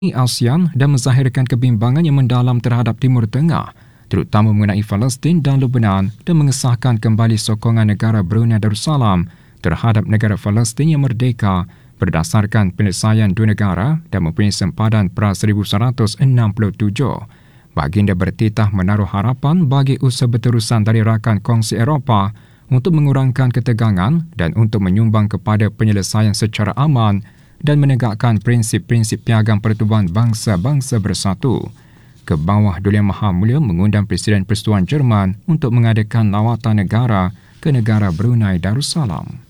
ASEAN dan menzahirkan kebimbangan yang mendalam terhadap Timur Tengah, terutama mengenai Palestin dan Lebanon, dan mengesahkan kembali sokongan negara Brunei Darussalam terhadap negara Palestin yang merdeka berdasarkan penyelesaian dua negara dan mempunyai sempadan pra-1167. Baginda bertitah menaruh harapan bagi usaha berterusan dari rakan kongsi Eropah untuk mengurangkan ketegangan dan untuk menyumbang kepada penyelesaian secara aman dan menegakkan prinsip-prinsip piagam pertubuhan bangsa-bangsa bersatu. Kebawah Duli Yang Maha Mulia mengundang Presiden Persekutuan Jerman untuk mengadakan lawatan negara ke negara Brunei Darussalam.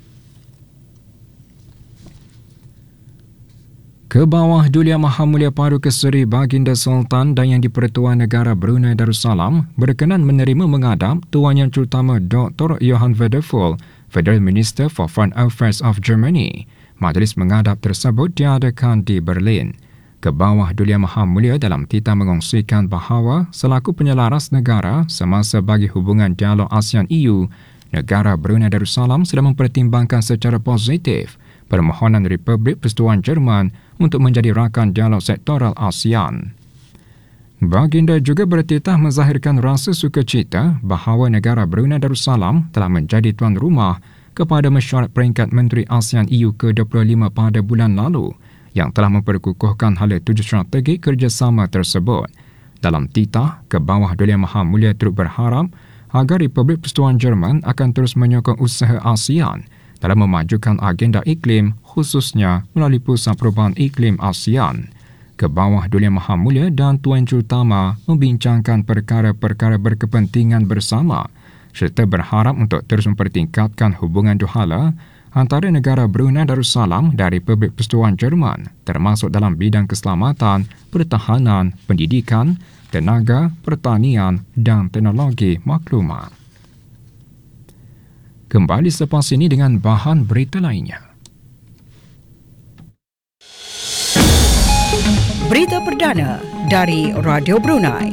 Kebawah Duli Yang Maha Mulia Paduka Seri Baginda Sultan dan Yang di-Pertuan Negara Brunei Darussalam berkenan menerima menghadap Tuan Yang Terutama Dr. Johann Wadephul, Federal Minister for Foreign Affairs of Germany. Majlis menghadap tersebut diadakan di Berlin. Kebawah Duli Yang Maha Mulia dalam titah mengongsikan bahawa selaku penyelaras negara semasa bagi hubungan dialog ASEAN-EU, negara Brunei Darussalam sedang mempertimbangkan secara positif permohonan Republik Persekutuan Jerman untuk menjadi rakan dialog sektoral ASEAN. Baginda juga bertitah menzahirkan rasa sukacita bahawa negara Brunei Darussalam telah menjadi tuan rumah kepada mesyuarat peringkat Menteri ASEAN-EU ke-25 pada bulan lalu yang telah memperkukuhkan hala tujuh strategi kerjasama tersebut. Dalam titah, Kebawah Duli Yang Maha Mulia turut berharap agar Republik Persekutuan Jerman akan terus menyokong usaha ASEAN dalam memajukan agenda iklim khususnya melalui Pusat Perubahan Iklim ASEAN. Kebawah Duli Yang Maha Mulia dan Tuan Terutama membincangkan perkara-perkara berkepentingan bersama serta berharap untuk terus mempertingkatkan hubungan duhala antara negara Brunei Darussalam dan Republik Persekutuan Jerman termasuk dalam bidang keselamatan, pertahanan, pendidikan, tenaga, pertanian dan teknologi maklumat. Kembali selepas ini dengan bahan berita lainnya. Berita perdana dari Radio Brunei.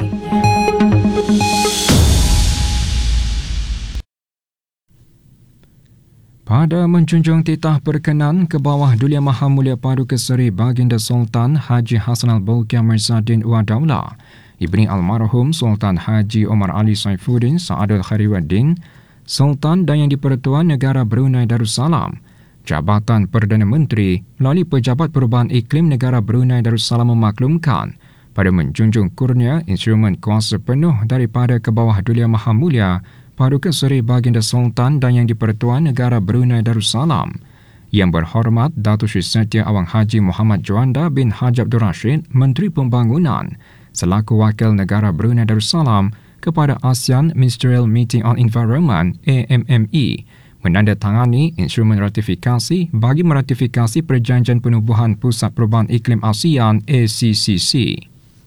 Pada menjunjung titah perkenan Kebawah Duli Yang Maha Mulia Paduka Seri Baginda Sultan Haji Hassan Al-Bolkiah Mirzaddin Uadaullah, ibni almarhum Sultan Haji Omar Ali Saifuddin Sa'adul Khairuddin, Sultan dan Yang di-Pertuan Negara Brunei Darussalam, Jabatan Perdana Menteri melalui Pejabat Perubahan Iklim Negara Brunei Darussalam memaklumkan pada menjunjung kurnia instrumen kuasa penuh daripada Kebawah Duli Yang Maha Mulia Paduka Seri Baginda Sultan dan Yang di-Pertuan Negara Brunei Darussalam, Yang Berhormat Datuk Seri Setia Awang Haji Muhammad Juanda bin Haji Abdul Rashid, Menteri Pembangunan, selaku Wakil Negara Brunei Darussalam kepada ASEAN Ministerial Meeting on Environment AMME, menandatangani instrumen ratifikasi bagi meratifikasi Perjanjian Penubuhan Pusat Perubahan Iklim ASEAN ACCC.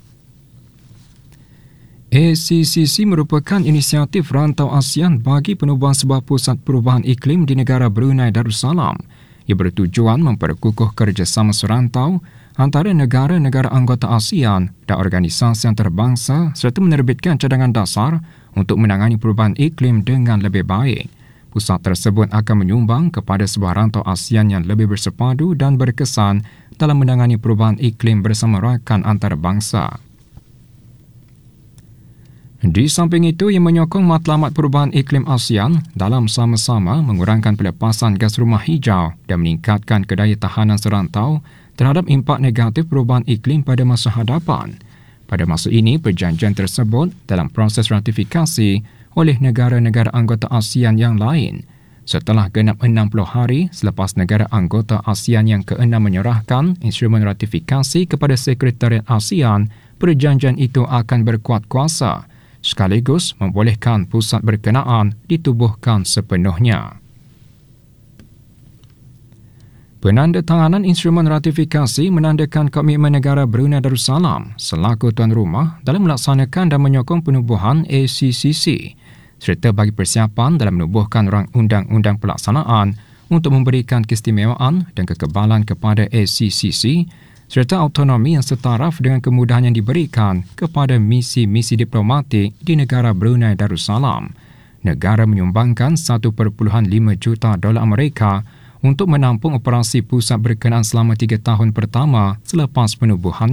ACCC merupakan inisiatif rantau ASEAN bagi penubuhan sebuah pusat perubahan iklim di negara Brunei Darussalam yang bertujuan memperkukuh kerjasama serantau antara negara-negara anggota ASEAN dan organisasi antarabangsa serta menerbitkan cadangan dasar untuk menangani perubahan iklim dengan lebih baik. Pusat tersebut akan menyumbang kepada sebuah rantau ASEAN yang lebih bersepadu dan berkesan dalam menangani perubahan iklim bersama rakan antarabangsa. Di samping itu, ia menyokong matlamat perubahan iklim ASEAN dalam sama-sama mengurangkan pelepasan gas rumah hijau dan meningkatkan kedaya tahanan serantau terhadap impak negatif perubahan iklim pada masa hadapan. Pada masa ini, perjanjian tersebut dalam proses ratifikasi oleh negara-negara anggota ASEAN yang lain. Setelah genap 60 hari selepas negara anggota ASEAN yang ke-6 menyerahkan instrumen ratifikasi kepada Sekretariat ASEAN, perjanjian itu akan berkuat kuasa sekaligus membolehkan pusat berkenaan ditubuhkan sepenuhnya. Penandatanganan instrumen ratifikasi menandakan komitmen negara Brunei Darussalam selaku tuan rumah dalam melaksanakan dan menyokong penubuhan ACCC serta bagi persiapan dalam menubuhkan rang undang-undang pelaksanaan untuk memberikan keistimewaan dan kekebalan kepada ACCC serta autonomi yang setaraf dengan kemudahan yang diberikan kepada misi-misi diplomatik di negara Brunei Darussalam. Negara menyumbangkan $1.5 juta Amerika untuk menampung operasi pusat berkenaan selama 3 tahun pertama selepas penubuhan